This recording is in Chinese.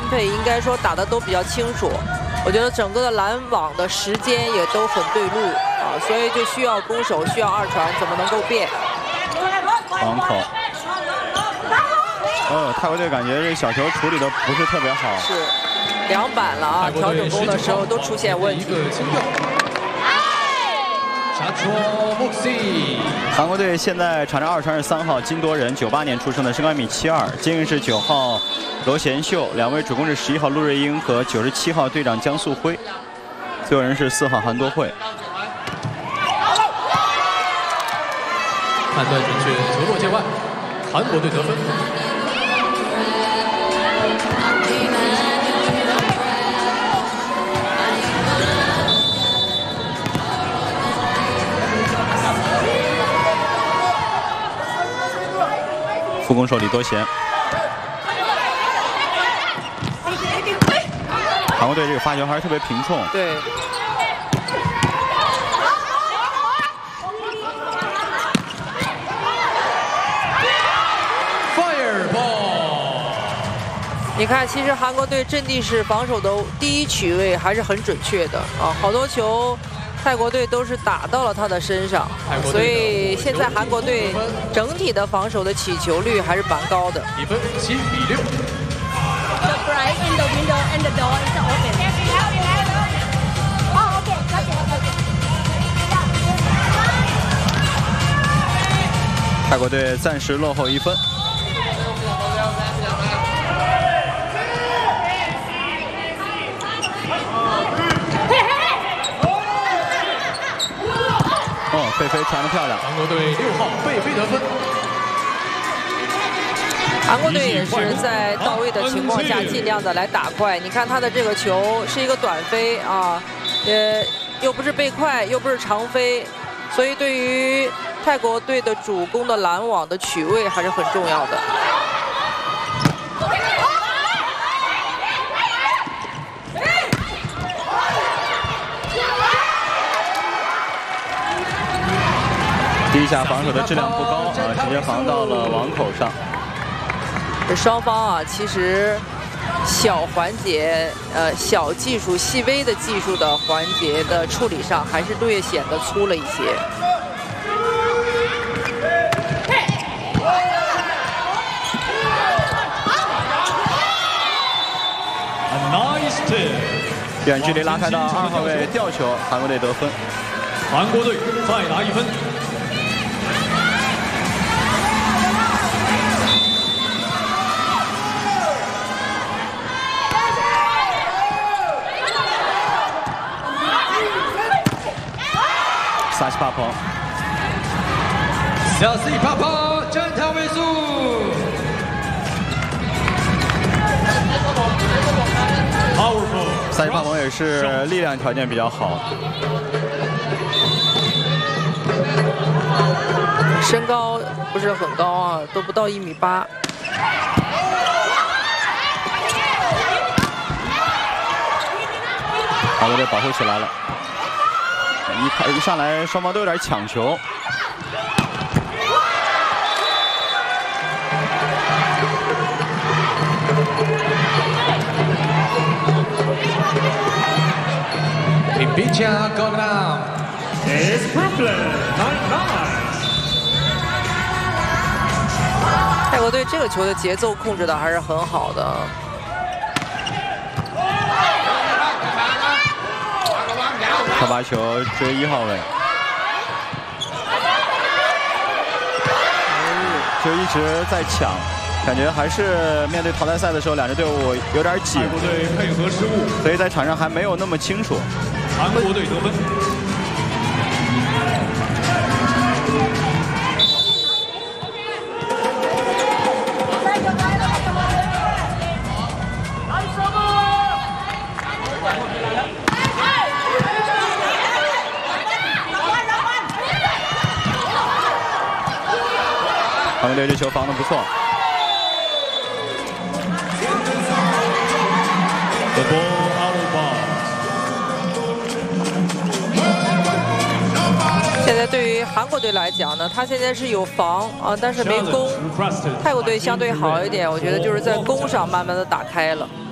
配应该说打得都比较清楚。我觉得整个的拦网的时间也都很对路啊，所以就需要攻守，需要二传，怎么能够变？ 网口。泰国队感觉这小球处理的不是特别好。 是2板了啊，调整攻的时候都出现问题。 韩国队现在场上二传是3号金多仁，98年出生的，身高1米72，接应是9号罗贤秀，两位主攻是11号陆瑞英和97号队长姜素辉，最后人是4号韩多惠。 判断准确，球落界外，韩国队得分。 副攻手李多贤，韩国队这个发球还是特别平冲。 对。 Fire ball。 你看，其实韩国队阵地式防守的第一曲位还是很准确的啊，好多球。 泰国队都是打到了他的身上，所以现在韩国队整体的防守的起球率还是蛮高的。 比分7比6。 The bright in the window and the door is open. Oh, okay, okay. 泰国队暂时落后1分。 贝菲传得漂亮， 韩国队6号贝菲得分。 韩国队也是在到位的情况下，尽量的来打快。你看他的这个球是一个短飞啊，又不是背快，又不是长飞，所以对于泰国队的主攻的拦网的取位还是很重要的。 第一下防守的质量不高啊，直接防到了网口上。 这双方啊，其实小环节、小技术、细微的技术的环节的处理上，还是略显得粗了一些。 远距离拉开到2号位吊球，韩国队得分。 韩国队再拿1分。 萨西帕蓬， 萨西帕蓬整条位数。 萨西帕蓬也是力量条件比较好， 身高不是很高啊，都不到1.8米。 韩国队保护起来了。 一上来，双方都有点抢球。 泰国队这个球的节奏控制的还是很好的。 他把球追1号位，就一直在抢，感觉还是面对淘汰赛的时候，两支队伍有点紧。 泰国队配合失误， 所以在场上还没有那么清楚。 韩国队得分。 韩国队这球防得不错。 The ball out of bounds. 现在对于韩国队来讲呢，他现在是有防啊，但是没攻。泰国队相对好一点，我觉得就是在攻上慢慢的打开了。